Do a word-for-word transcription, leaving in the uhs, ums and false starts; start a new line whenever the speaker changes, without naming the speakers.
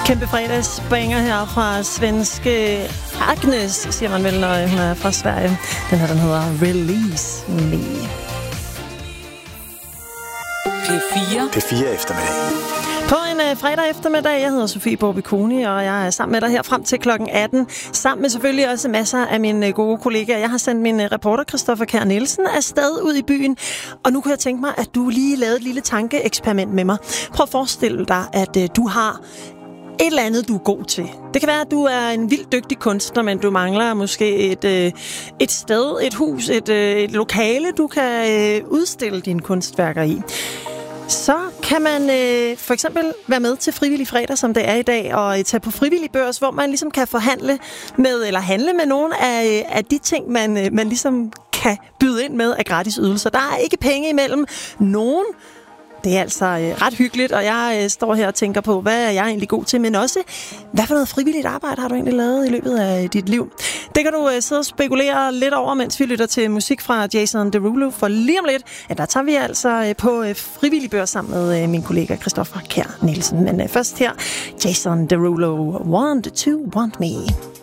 Kæmpe fredagsbanger her fra svenske Agnes, siger man vel, når hun er fra Sverige. Den her, den hedder Release Me.
P fire.
P fire eftermiddag.
På en uh, fredag eftermiddag, jeg hedder Sofie Borbikuni, og jeg er sammen med dig her frem til klokken atten. Sammen med selvfølgelig også masser af mine gode kollegaer. Jeg har sendt min uh, reporter Christoffer Kjær Nielsen afsted ud i byen, og nu kan jeg tænke mig, at du lige lavede et lille tankeeksperiment med mig. Prøv at forestille dig, at uh, du har et eller andet, du er god til. Det kan være, at du er en vildt dygtig kunstner, men du mangler måske et, øh, et sted, et hus, et, øh, et lokale, du kan øh, udstille dine kunstværker i. Så kan man øh, for eksempel være med til Frivillig Fredag, som det er i dag, og tage på frivillig børs, hvor man ligesom kan forhandle med, eller handle med nogle af, af de ting, man, man ligesom kan byde ind med af gratis ydelser. Der er ikke penge imellem nogen. Det er altså øh, ret hyggeligt, og jeg øh, står her og tænker på, hvad er jeg egentlig god til, men også, hvad for noget frivilligt arbejde har du egentlig lavet i løbet af dit liv? Det kan du øh, sidde og spekulere lidt over, mens vi lytter til musik fra Jason Derulo, for lige om lidt, ja, der tager vi altså øh, på øh, frivillig børs sammen med øh, min kollega Christoffer Kjær Nielsen. Men øh, først her, Jason Derulo, Want to Want Me.